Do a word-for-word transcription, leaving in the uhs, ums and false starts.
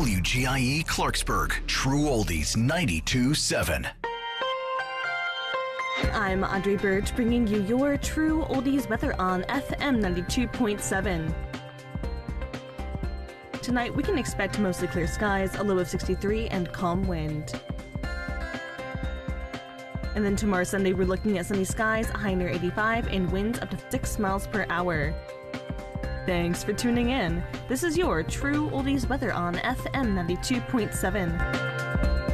W G I E Clarksburg, True Oldies ninety-two point seven. I'm Audrey Birch, bringing you your True Oldies weather on F M ninety-two point seven. Tonight we can expect mostly clear skies, a low of sixty-three, and calm wind. And then tomorrow Sunday we're looking at sunny skies, a high near eighty-five, and winds up to six miles per hour. Thanks for tuning in. This is your True Oldies weather on F M ninety-two point seven.